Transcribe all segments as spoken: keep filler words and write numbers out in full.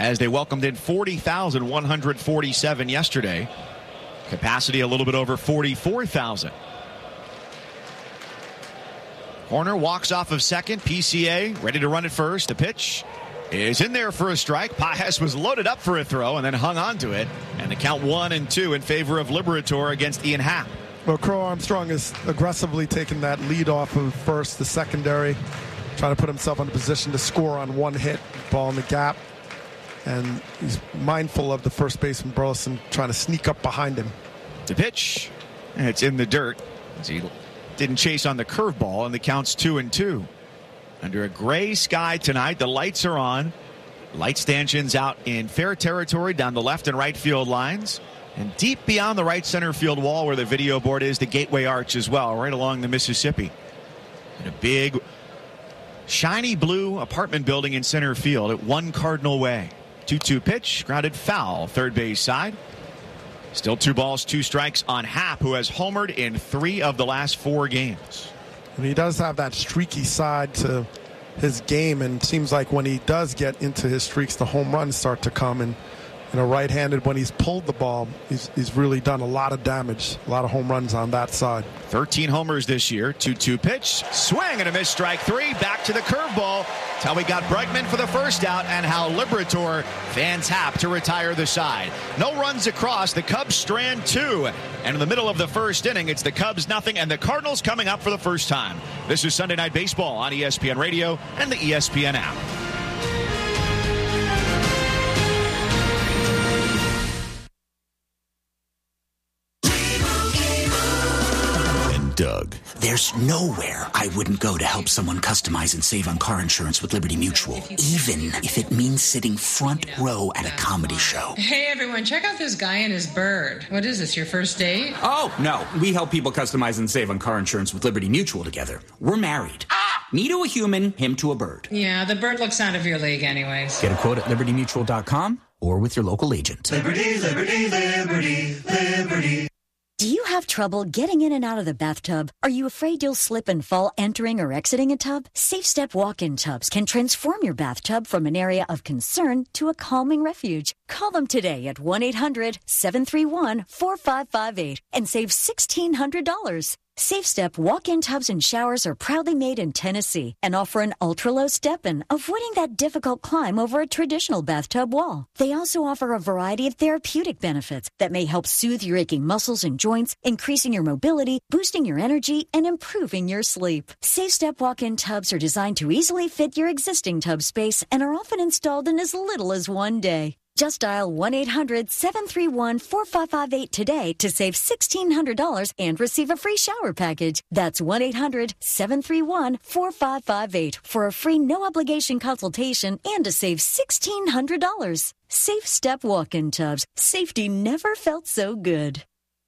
as they welcomed in forty thousand one hundred forty-seven yesterday. Capacity a little bit over forty-four thousand. Corner walks off of second. P C A ready to run it first. The pitch is in there for a strike. Pages was loaded up for a throw and then hung on to it. And the count one and two in favor of Liberator against Ian Happ. Well, Crow Armstrong is aggressively taking that lead off of first, the secondary, trying to put himself in a position to score on one hit, ball in the gap. And he's mindful of the first baseman Burleson trying to sneak up behind him. The pitch, and it's in the dirt as he didn't chase on the curveball, and the count's two and two. Under a gray sky tonight, the lights are on. Light stanchions out in fair territory down the left and right field lines. And deep beyond the right center field wall where the video board is, the Gateway Arch as well, right along the Mississippi. And a big, shiny blue apartment building in center field at One Cardinal Way. two two pitch, grounded foul, third base side. Still two balls, two strikes on Happ, who has homered in three of the last four games. And he does have that streaky side to his game, and it seems like when he does get into his streaks, the home runs start to come. And you know, right-handed, when he's pulled the ball, he's, he's really done a lot of damage, a lot of home runs on that side. thirteen homers this year. two two pitch, swing and a miss, strike three. Back to the curveball. That's how we got Bregman for the first out, and how Liberator fans Happ to retire the side. No runs across. The Cubs strand two. And in the middle of the first inning, it's the Cubs nothing, and the Cardinals coming up for the first time. This is Sunday Night Baseball on E S P N Radio and the E S P N app. Doug. There's nowhere I wouldn't go to help someone customize and save on car insurance with Liberty Mutual, even if it means sitting front row at a comedy show. Hey, everyone, check out this guy and his bird. What is this, your first date? Oh, no. We help people customize and save on car insurance with Liberty Mutual together. We're married. Ah! Me to a human, him to a bird. Yeah, the bird looks out of your league anyways. Get a quote at liberty mutual dot com or with your local agent. Liberty, liberty, liberty, liberty. Do you have trouble getting in and out of the bathtub? Are you afraid you'll slip and fall entering or exiting a tub? Safe Step walk-in tubs can transform your bathtub from an area of concern to a calming refuge. Call them today at one eight hundred seven three one four five five eight and save sixteen hundred dollars. Safe Step walk-in tubs and showers are proudly made in Tennessee and offer an ultra-low step-in, avoiding that difficult climb over a traditional bathtub wall. They also offer a variety of therapeutic benefits that may help soothe your aching muscles and joints, increasing your mobility, boosting your energy, and improving your sleep. Safe Step walk-in tubs are designed to easily fit your existing tub space and are often installed in as little as one day. Just dial one eight hundred seven three one four five five eight today to save sixteen hundred dollars and receive a free shower package. That's one eight hundred seven three one four five five eight for a free no-obligation consultation and to save sixteen hundred dollars. Safe Step walk-in tubs. Safety never felt so good.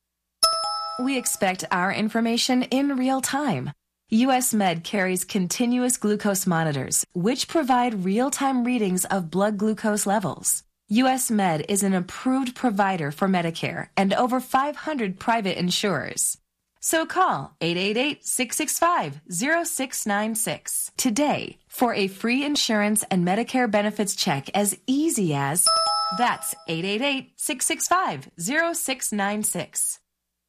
We expect our information in real time. U S Med carries continuous glucose monitors, which provide real-time readings of blood glucose levels. U S Med is an approved provider for Medicare and over five hundred private insurers. So call eight eight eight, six six five, zero six nine six today for a free insurance and Medicare benefits check as easy as that's eight eight eight, six six five, zero six nine six.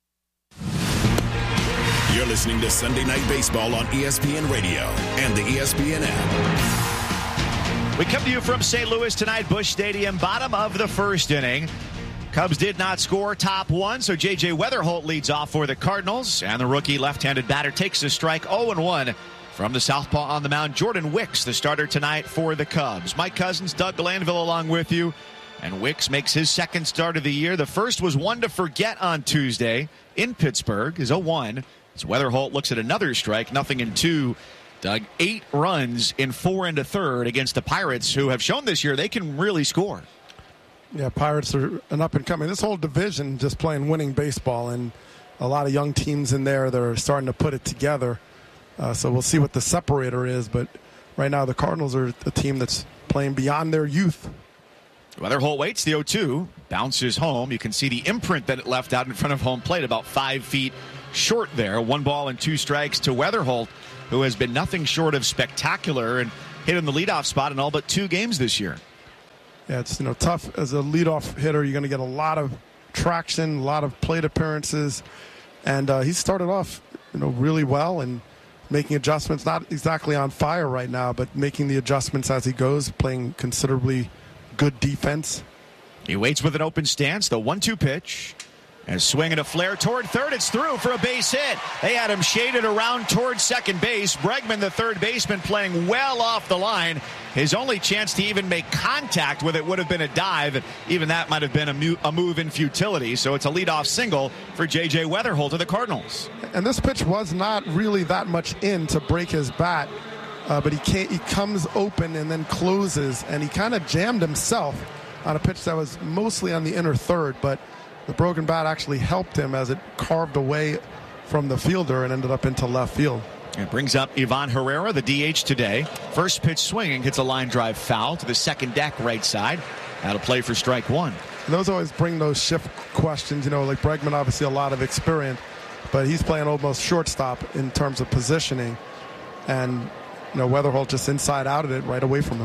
You're listening to Sunday Night Baseball on E S P N Radio and the E S P N app. We come to you from Saint Louis tonight, Busch Stadium, bottom of the first inning. Cubs did not score top one, so J J Weatherholt leads off for the Cardinals, and the rookie left-handed batter takes a strike oh and one from the southpaw on the mound. Jordan Wicks, the starter tonight for the Cubs. Mike Cousins, Doug Glanville along with you, and Wicks makes his second start of the year. The first was one to forget on Tuesday in Pittsburgh, is oh one. As Weatherholt looks at another strike, nothing in two. Doug, eight runs in four and a third against the Pirates, who have shown this year they can really score. Yeah, Pirates are an up-and-coming. This whole division just playing winning baseball, and a lot of young teams in there that are starting to put it together. Uh, so we'll see what the separator is, but right now the Cardinals are a team that's playing beyond their youth. Weatherholt waits the oh two, bounces home. You can see the imprint that it left out in front of home plate, about five feet short there. One ball and two strikes to Weatherholt, who has been nothing short of spectacular and hit in the leadoff spot in all but two games this year. Yeah, it's you know tough as a leadoff hitter. You're going to get a lot of traction, a lot of plate appearances, and uh, he started off you know really well and making adjustments. Not exactly on fire right now, but making the adjustments as he goes, playing considerably good defense. He waits with an open stance. The one two pitch. And swinging a flare toward third. It's through for a base hit. They had him shaded around towards second base. Bregman, the third baseman, playing well off the line. His only chance to even make contact with it would have been a dive. And even that might have been a, mu- a move in futility. So it's a leadoff single for J J Wetherholt of the Cardinals. And this pitch was not really that much in to break his bat. Uh, but he can't. He comes open and then closes. And he kind of jammed himself on a pitch that was mostly on the inner third. But the broken bat actually helped him as it carved away from the fielder and ended up into left field. It brings up Ivan Herrera, the D H today. First pitch swinging, hits a line drive foul to the second deck right side. That'll play for strike one. And those always bring those shift questions. You know, like Bregman, obviously a lot of experience, but he's playing almost shortstop in terms of positioning. And, you know, Wetherholt just inside outed it right away from him.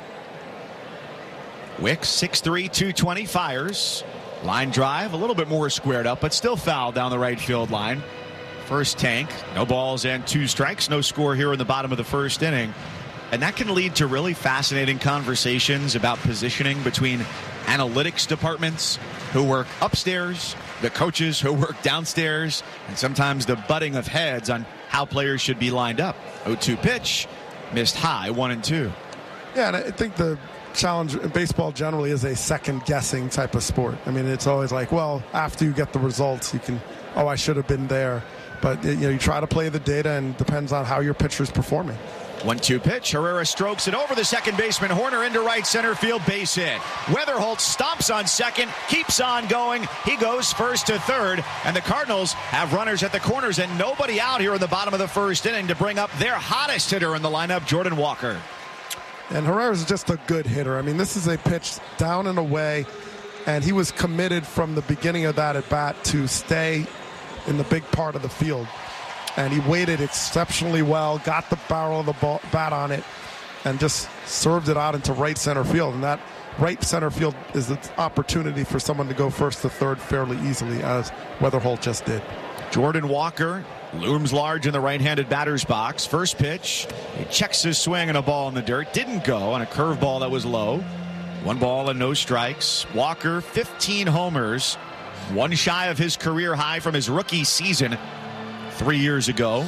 Wicks, six three, two twenty, fires. Line drive, a little bit more squared up, but still foul down the right field line. First tank, no balls and two strikes, no score here in the bottom of the first inning. And that can lead to really fascinating conversations about positioning between analytics departments who work upstairs, the coaches who work downstairs, and sometimes the butting of heads on how players should be lined up. oh two pitch, missed high, one and two. Yeah, and I think the challenge in baseball generally is a second guessing type of sport. I mean, it's always like, well, after you get the results, you can, oh, I should have been there. But you know, you try to play the data, and depends on how your pitcher's performing. one two pitch. Herrera strokes it over the second baseman. Horner into right center field, base hit. Wetherholt stomps on second, keeps on going. He goes first to third, and the Cardinals have runners at the corners and nobody out here in the bottom of the first inning to bring up their hottest hitter in the lineup, Jordan Walker. And Herrera's just a good hitter. I mean, this is a pitch down and away, and he was committed from the beginning of that at bat to stay in the big part of the field. And he waited exceptionally well, got the barrel of the ball, bat on it, and just served it out into right center field. And that right center field is the opportunity for someone to go first to third fairly easily, as Wetherholt just did. Jordan Walker looms large in the right-handed batter's box. First pitch, he checks his swing and a ball in the dirt. Didn't go on a curveball that was low. One ball and no strikes. Walker, fifteen homers, one shy of his career high from his rookie season three years ago.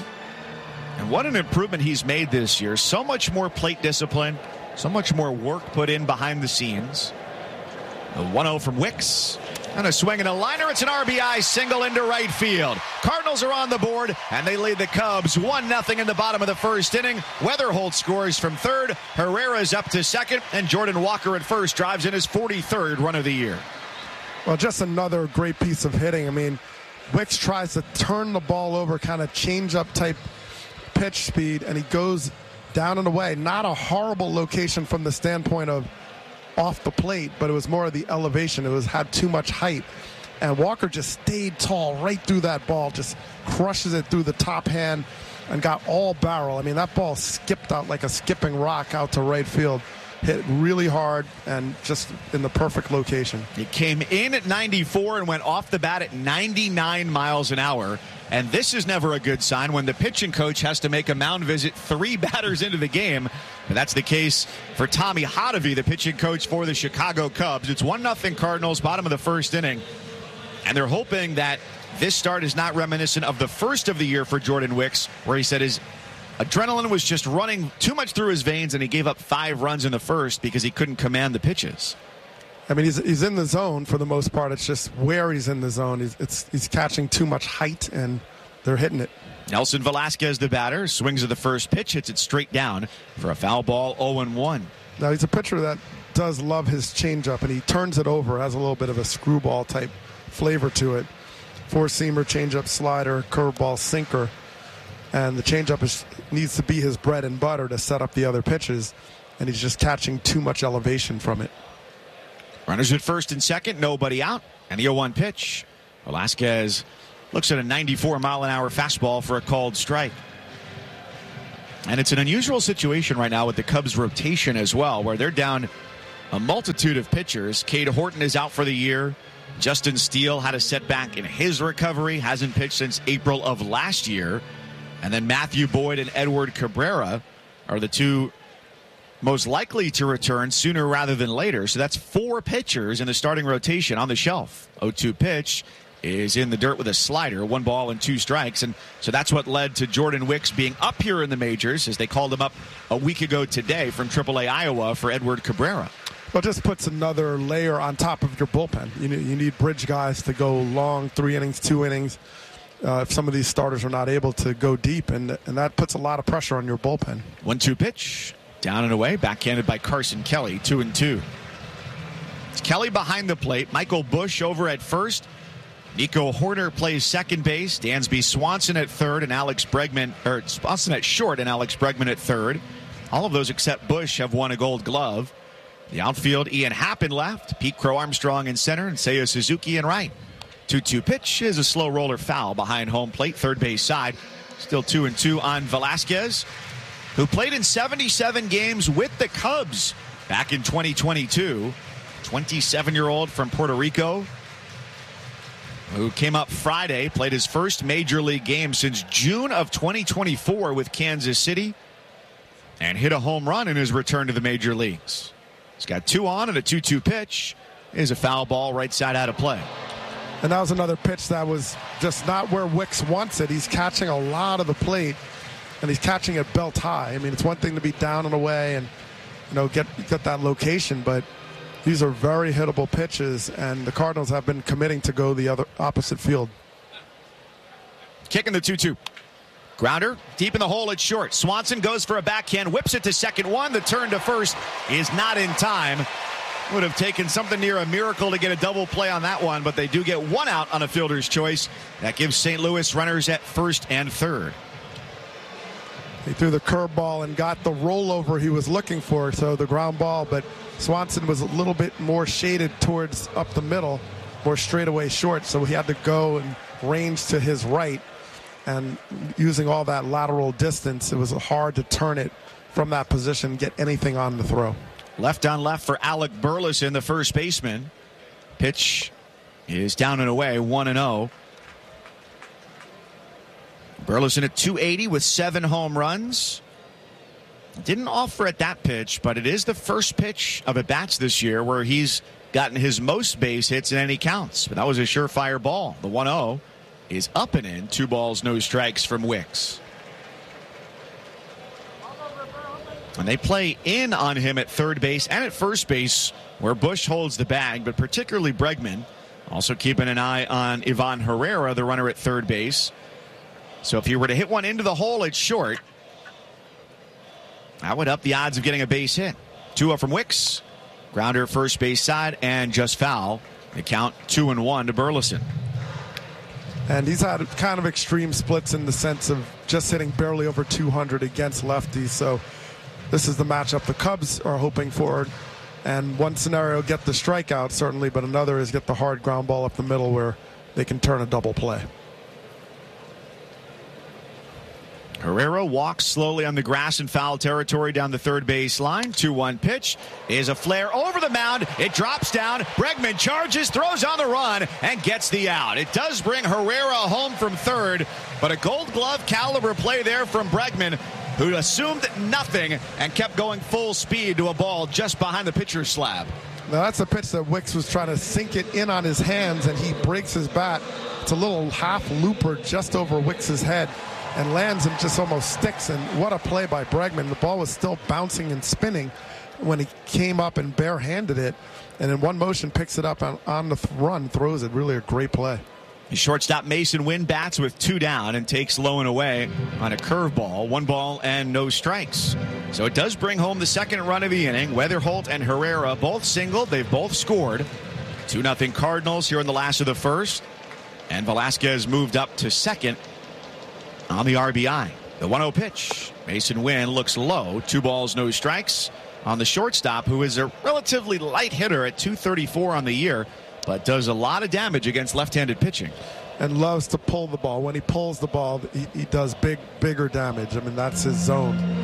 And what an improvement he's made this year. So much more plate discipline, so much more work put in behind the scenes. The one oh from Wicks. And a swing and a liner. It's an R B I single into right field. Cardinals are on the board, and they lead the Cubs one nothing in the bottom of the first inning. Wetherholt scores from third. Herrera's up to second, and Jordan Walker at first drives in his forty-third run of the year. Well, just another great piece of hitting. I mean, Wicks tries to turn the ball over, kind of change-up type pitch speed, and he goes down and away. Not a horrible location from the standpoint of off the plate, but it was more of the elevation. It was had too much height, and Walker just stayed tall right through that ball, just crushes it through the top hand and got all barrel. I mean, that ball skipped out like a skipping rock out to right field. Hit really hard and just in the perfect location. It came in at ninety-four and went off the bat at ninety-nine miles an hour. And this is never a good sign when the pitching coach has to make a mound visit three batters into the game. And that's the case for Tommy Hotovy, the pitching coach for the Chicago Cubs. It's one nothing Cardinals, bottom of the first inning. And they're hoping that this start is not reminiscent of the first of the year for Jordan Wicks, where he said his adrenaline was just running too much through his veins and he gave up five runs in the first because he couldn't command the pitches. I mean, he's he's in the zone for the most part. It's just where he's in the zone. He's it's he's catching too much height, and they're hitting it. Nelson Velasquez, the batter, swings at the first pitch, hits it straight down for a foul ball, oh and one. Now, he's a pitcher that does love his changeup, and he turns it over, has a little bit of a screwball type flavor to it. Four-seamer, changeup, slider, curveball, sinker. And the changeup is, needs to be his bread and butter to set up the other pitches, and he's just catching too much elevation from it. Runners at first and second, nobody out, and the oh one pitch. Velasquez looks at a ninety-four mile an hour fastball for a called strike. And it's an unusual situation right now with the Cubs rotation as well, where they're down a multitude of pitchers. Cade Horton is out for the year. Justin Steele had a setback in his recovery, hasn't pitched since April of last year. And then Matthew Boyd and Edward Cabrera are the two most likely to return sooner rather than later. So that's four pitchers in the starting rotation on the shelf. oh two pitch is in the dirt with a slider, one ball and two strikes. And so that's what led to Jordan Wicks being up here in the majors, as they called him up a week ago today from triple A Iowa for Edward Cabrera. Well, it just puts another layer on top of your bullpen. You need, you need bridge guys to go long, three innings, two innings, uh, if some of these starters are not able to go deep, and, and that puts a lot of pressure on your bullpen. one two pitch, down and away, backhanded by Carson Kelly, two and two. It's Kelly behind the plate, Michael Busch over at first. Nico Horner plays second base, Dansby Swanson at third, and Alex Bregman, or Swanson at short, and Alex Bregman at third. All of those except Busch have won a Gold Glove. The outfield, Ian Happ in left, Pete Crow Armstrong in center, and Seiya Suzuki in right. two two pitch is a slow roller foul behind home plate, third base side. Still two and two on Velasquez, who played in seventy-seven games with the Cubs back in twenty twenty-two. twenty-seven-year-old from Puerto Rico, who came up Friday, played his first major league game since June of twenty twenty-four with Kansas City, and hit a home run in his return to the major leagues. He's got two on, and a two two pitch is a foul ball right side out of play. And that was another pitch that was just not where Wicks wants it. He's catching a lot of the plate, and he's catching it belt high. I mean, it's one thing to be down and away and, you know, get, get that location, but these are very hittable pitches, and the Cardinals have been committing to go the other opposite field. Kicking the two two. Grounder deep in the hole at short. Swanson goes for a backhand, whips it to second one. The turn to first is not in time. Would have taken something near a miracle to get a double play on that one, but they do get one out on a fielder's choice. That gives Saint Louis runners at first and third. He threw the curveball and got the rollover he was looking for, so the ground ball, but Swanson was a little bit more shaded towards up the middle, more straightaway short, so he had to go and range to his right. And using all that lateral distance, it was hard to turn it from that position, get anything on the throw. Left on left for Alec Burleson, the first baseman. Pitch is down and away, one and oh. Burleson at two eighty with seven home runs. Didn't offer at that pitch, but it is the first pitch of at bats this year where he's gotten his most base hits in any counts. But that was a surefire ball. The one oh is up and in. Two balls, no strikes from Wicks. And they play in on him at third base and at first base, where Busch holds the bag, but particularly Bregman. Also keeping an eye on Ivan Herrera, the runner at third base. So if he were to hit one into the hole at short, that would up the odds of getting a base hit. two oh from Wicks. Grounder first base side and just foul. The count two and one to Burleson. And he's had kind of extreme splits in the sense of just hitting barely over two hundred against lefties. So this is the matchup the Cubs are hoping for. And one scenario, get the strikeout, certainly, but another is get the hard ground ball up the middle where they can turn a double play. Herrera walks slowly on the grass in foul territory down the third base line. two one pitch is a flare over the mound. It drops down. Bregman charges, throws on the run, and gets the out. It does bring Herrera home from third, but a Gold Glove caliber play there from Bregman, who assumed nothing and kept going full speed to a ball just behind the pitcher's slab. Now that's a pitch that Wicks was trying to sink it in on his hands, and he breaks his bat. It's a little half looper just over Wicks's head and lands and just almost sticks. And what a play by Bregman. The ball was still bouncing and spinning when he came up and barehanded it, and in one motion picks it up on, on the th- run, throws it. Really a great play. The shortstop Mason Wynn bats with two down and takes low and away on a curveball. One ball and no strikes. So it does bring home the second run of the inning. Weatherholt and Herrera both singled. They've both scored. two nothing Cardinals here in the last of the first. And Velasquez moved up to second on the R B I. The one oh pitch. Mason Wynn looks low. Two balls, no strikes on the shortstop, who is a relatively light hitter at two thirty-four on the year, but does a lot of damage against left-handed pitching. And loves to pull the ball. When he pulls the ball, he, he does big, bigger damage. I mean, that's his zone.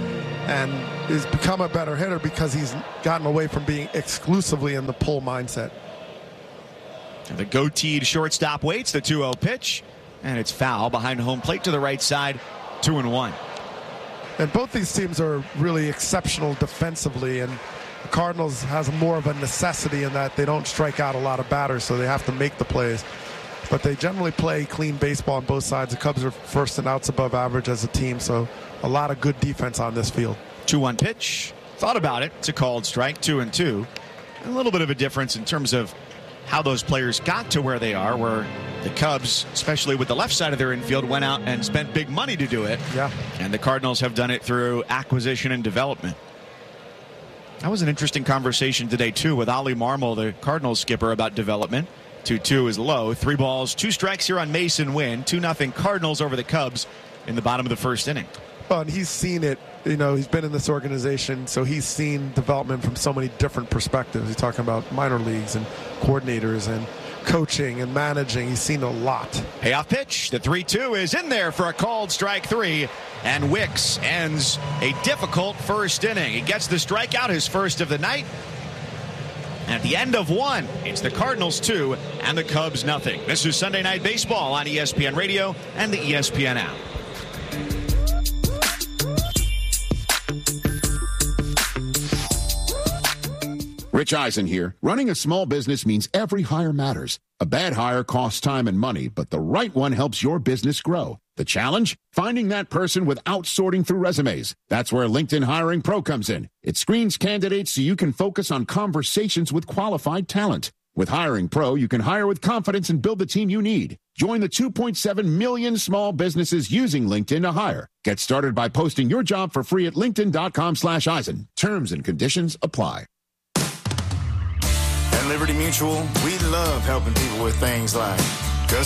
and he's become a better hitter because he's gotten away from being exclusively in the pull mindset. And the goateed shortstop waits the two oh pitch, and it's foul behind home plate to the right side, two and one. And both these teams are really exceptional defensively, and the Cardinals has more of a necessity in that they don't strike out a lot of batters, so they have to make the plays. But they generally play clean baseball on both sides. The Cubs are first and outs above average as a team, so a lot of good defense on this field. two one pitch. Thought about it. It's a called strike, two and two. A little bit of a difference in terms of how those players got to where they are, where the Cubs, especially with the left side of their infield, went out and spent big money to do it. Yeah. And the Cardinals have done it through acquisition and development. That was an interesting conversation today, too, with Ollie Marmol, the Cardinals skipper, about development. two two is low. Three balls, two strikes here on Mason Wynn. two nothing Cardinals over the Cubs in the bottom of the first inning. Well, and he's seen it. You know, he's been in this organization, so he's seen development from so many different perspectives. He's talking about minor leagues and coordinators and coaching and managing. He's seen a lot. Payoff pitch. The three two is in there for a called strike three. And Wicks ends a difficult first inning. He gets the strikeout, his first of the night. At the end of one, it's the Cardinals two and the Cubs nothing. This is Sunday Night Baseball on E S P N Radio and the E S P N app. Rich Eisen here. Running a small business means every hire matters. A bad hire costs time and money, but the right one helps your business grow. The challenge? Finding that person without sorting through resumes. That's where LinkedIn Hiring Pro comes in. It screens candidates so you can focus on conversations with qualified talent. With Hiring Pro, you can hire with confidence and build the team you need. Join the two point seven million small businesses using LinkedIn to hire. Get started by posting your job for free at linkedin.com slash Eisen. Terms and conditions apply. At Liberty Mutual, we love helping people with things like